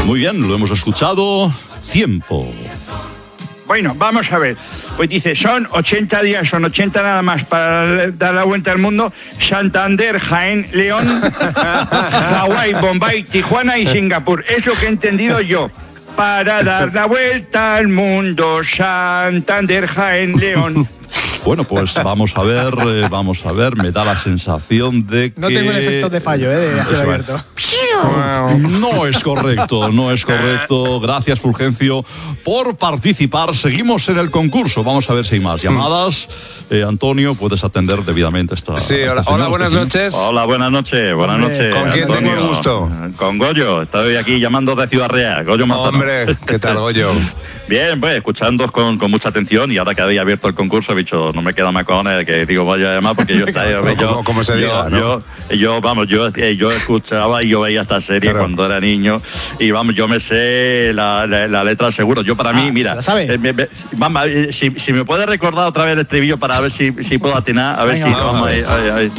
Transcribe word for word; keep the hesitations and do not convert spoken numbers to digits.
Muy bien, lo hemos escuchado. Tiempo. Bueno, vamos a ver. Pues dice, son ochenta días, son ochenta nada más para dar la vuelta al mundo. Santander, Jaén, León, Hawái, Bombay, Tijuana y Singapur. Es lo que he entendido yo. Para dar la vuelta al mundo, Santander, Jaén, León. Bueno, pues vamos a ver, eh, vamos a ver. Me da la sensación de que... No tengo el efecto de fallo, ¿eh? De hacer abierto. No es correcto, no es correcto. Gracias, Fulgencio, por participar. Seguimos en el concurso. Vamos a ver si hay más llamadas. Eh, Antonio, puedes atender debidamente esta. Sí, esta hola, señora, hola, buenas este noches. Hola, buenas noches, buenas noches. ¿Con quién Antonio. tengo el gusto? Con Goyo, estoy aquí llamando de Ciudad Real. Goyo Manzano. Hombre, ¿qué tal, Goyo? Bien, pues escuchándoos con, con mucha atención, y ahora que habéis abierto el concurso he dicho, no me queda más cojones que digo vaya a llamar porque yo estaba yo, como, como se diga, yo, ¿no? yo, yo vamos yo yo escuchaba y yo veía esta serie claro. cuando era niño y vamos yo me sé la, la, la letra seguro. Yo para ah, mí mira, ¿se la sabe? Eh, me, me, vamos, si, si me puede recordar otra vez el estribillo para ver si, si puedo atinar a ver Venga, si vamos, vamos a, a, a,